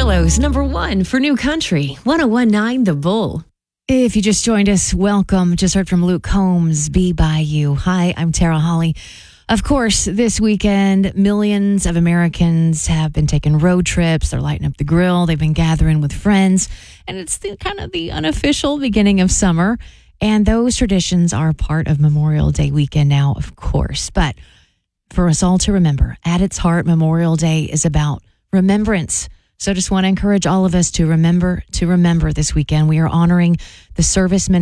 Amarillo's number one for new country, 1019 The Bull. If you just joined us, welcome. Just heard from Luke Combs, Be By You. Hi, I'm Tara Holly. Of course, this weekend, millions of Americans have been taking road trips. They're lighting up the grill. They've been gathering with friends. And it's kind of the unofficial beginning of summer. And those traditions are part of Memorial Day weekend now, of course. But for us all to remember, at its heart, Memorial Day is about remembrance. So just want to encourage all of us to remember this weekend. We are honoring the servicemen